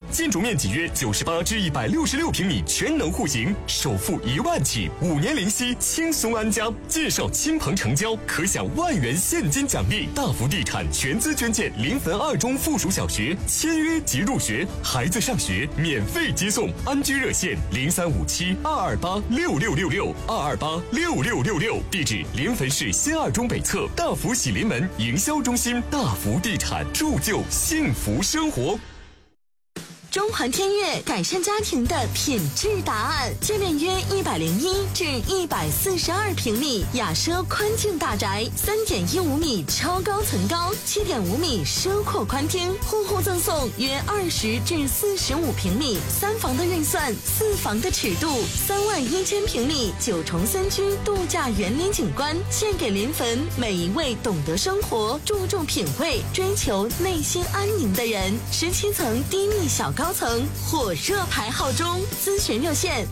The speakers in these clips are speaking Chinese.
建筑面积约98至166平米，全能户型，首付1万起，5年零息，轻松安家。介绍亲朋成交，可享万元现金奖励。大福地产全资捐建临汾2中附属小学，签约即入学，孩子上学免费接送。安居热线035722826666，22866666。地址：临汾市新2中北侧大福喜临门营销中心。大福地产，铸就幸福生活。 中环天悦改善家庭的品质答案，界面约101至142平米，雅奢宽净大宅，3.15米超高层高，7.5米奢阔宽厅，户户赠送约20至45平米3房的运算，4房的尺度，31000平米9重3居度假园林景观，献给临汾每一位懂得生活、注重品味、追求内心安宁的人。17层低密小高层火热排号中，咨询热线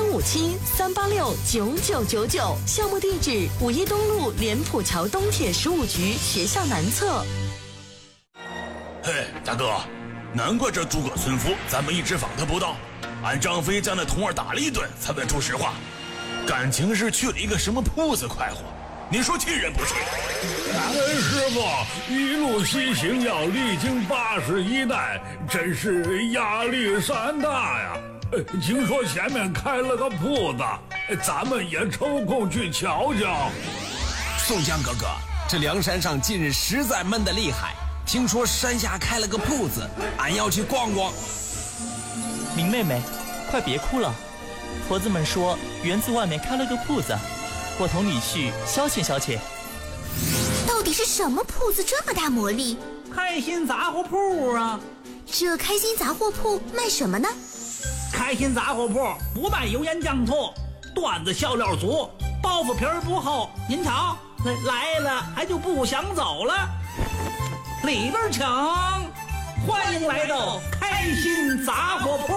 0357-386-9999，项目地址5一东路莲浦桥东铁15局学校南侧。 嘿，大哥，难怪这诸葛村夫咱们一直访他不到，俺张飞将那童儿打了一顿，才问出实话，感情是去了一个什么铺子快活，你说气人不气？ 师傅一路西行要历经81难，真是压力山大呀。听说前面开了个铺子，咱们也抽空去瞧瞧。 宋江哥哥，这梁山上近日实在闷得厉害，听说山下开了个铺子，俺要去逛逛。 明妹妹，快别哭了，婆子们说园子外面开了个铺子，我同你去消遣消遣。 到底是什么铺子这么大魔力？ 开心杂货铺啊！ 这开心杂货铺卖什么呢？ 开心杂货铺不卖油盐酱醋，段子笑料足，包袱皮儿不厚。您瞧，来了还就不想走了。里边请，欢迎来到开心杂货铺。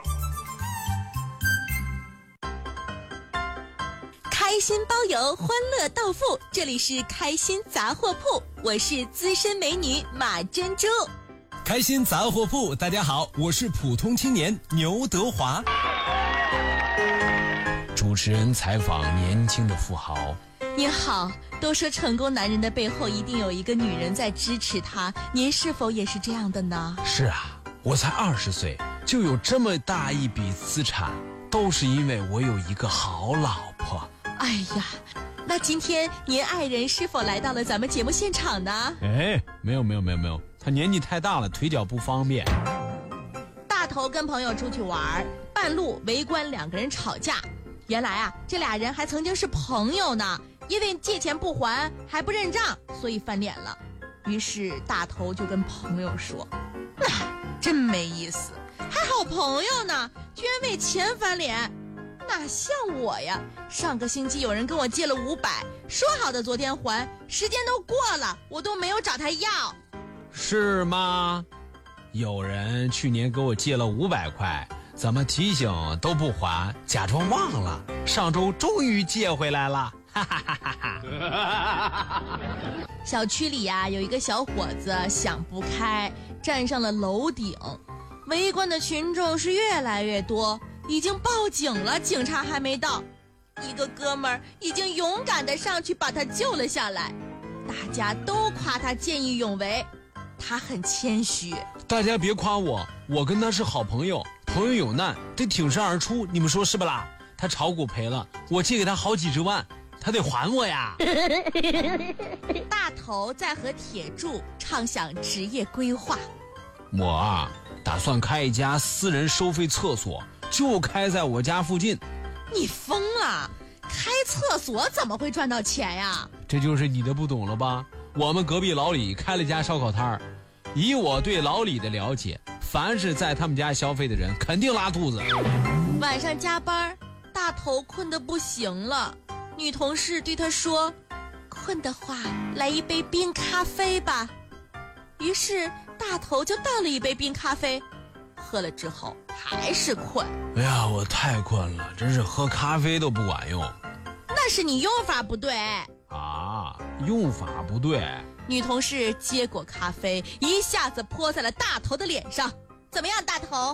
开心包邮，欢乐到付，这里是开心杂货铺，我是资深美女马珍珠。 开心杂货铺，大家好，我是普通青年牛德华。主持人采访年轻的富豪。 您好，都说成功男人的背后一定有一个女人在支持他，您是否也是这样的呢？ 是啊，我才20岁就有这么大一笔资产，都是因为我有一个好老婆。 哎呀，那今天您爱人是否来到了咱们节目现场呢？ 没有，他年纪太大了，腿脚不方便。 大头跟朋友出去玩，半路围观2个人吵架。原来啊，这俩人还曾经是朋友呢，因为借钱不还还不认账，所以翻脸了。于是大头就跟朋友说：“真没意思，还好朋友呢，居然为钱翻脸。哪像我呀，上个星期有人跟我借了500，说好的昨天还，时间都过了，我都没有找他要。” 是吗？有人去年给我借了500块，怎么提醒都不还，假装忘了，上周终于借回来了。 小区里啊，有一个小伙子想不开，站上了楼顶，围观的群众是越来越多，已经报警了，警察还没到，一个哥们儿已经勇敢地上去把他救了下来，大家都夸他见义勇为，他很谦虚。 大家别夸我，我跟他是好朋友，朋友有难得挺身而出，你们说是不啦？他炒股赔了，我借给他好几十万，他得还我呀。 大头在和铁柱畅想职业规划。 我啊，打算开一家私人收费厕所，就开在我家附近。 你疯了？开厕所怎么会赚到钱呀？ 这就是你的不懂了吧？我们隔壁老李开了家烧烤摊儿，以我对老李的了解，凡是在他们家消费的人肯定拉肚子。 晚上加班，大头困得不行了，女同事对他说：“困的话，来一杯冰咖啡吧。”于是大头就倒了一杯冰咖啡，喝了之后还是困。 哎呀，我太困了，真是喝咖啡都不管用。 那是你用法不对啊，用法不对。 女同事接过咖啡，一下子泼在了大头的脸上。怎么样，大头？